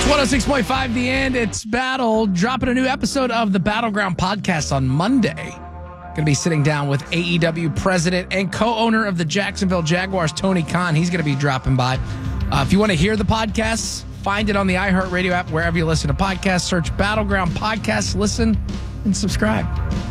106.5 The End. It's Battle. Dropping a new episode of the Battleground podcast on Monday. Going to be sitting down with AEW president and co-owner of the Jacksonville Jaguars, Tony Khan. He's going to be dropping by. If you want to hear the podcasts, find it on the iHeartRadio app, wherever you listen to podcasts. Search Battleground Podcasts, listen, and subscribe.